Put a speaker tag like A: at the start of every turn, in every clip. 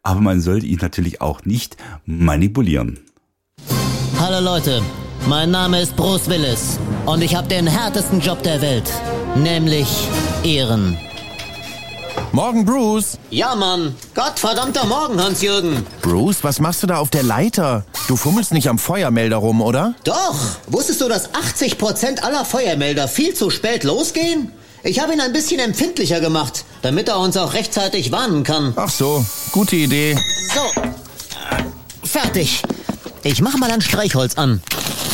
A: aber man sollte ihn natürlich auch nicht manipulieren.
B: Hallo Leute, mein Name ist Bruce Willis und ich habe den härtesten Job der Welt, nämlich Ehren.
C: Morgen, Bruce.
B: Ja, Mann. Gottverdammter Morgen, Hans-Jürgen.
C: Bruce, was machst du da auf der Leiter? Du fummelst nicht am Feuermelder rum, oder?
B: Doch. Wusstest du, dass 80% aller Feuermelder viel zu spät losgehen? Ich habe ihn ein bisschen empfindlicher gemacht, damit er uns auch rechtzeitig warnen kann.
C: Ach so, gute Idee.
B: So. Fertig. Ich mach mal ein Streichholz an.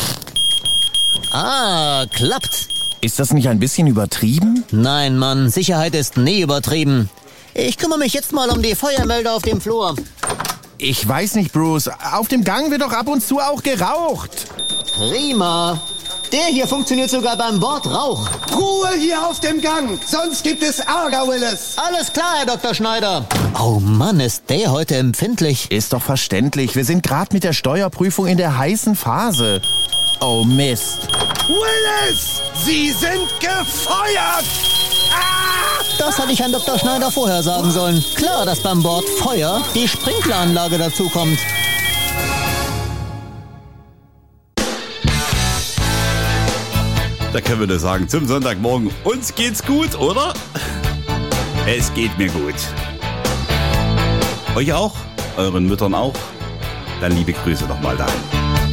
B: Ah, klappt.
C: Ist das nicht ein bisschen übertrieben?
B: Nein, Mann, Sicherheit ist nie übertrieben. Ich kümmere mich jetzt mal um die Feuermelder auf dem Flur.
C: Ich weiß nicht, Bruce. Auf dem Gang wird doch ab und zu auch geraucht.
B: Prima. Der hier funktioniert sogar beim Bordrauch.
D: Ruhe hier auf dem Gang, sonst gibt es Ärger, Willis.
B: Alles klar, Herr Dr. Schneider. Oh Mann, ist der heute empfindlich.
C: Ist doch verständlich. Wir sind gerade mit der Steuerprüfung in der heißen Phase. Oh Mist.
D: Willis, Sie sind gefeuert! Ah!
B: Das hatte ich Herrn Dr. Schneider vorher sagen sollen. Klar, dass beim Bord Feuer die Sprinkleranlage dazukommt.
A: Da können wir nur sagen, zum Sonntagmorgen, uns geht's gut, oder? Es geht mir gut. Euch auch? Euren Müttern auch? Dann liebe Grüße nochmal dahin.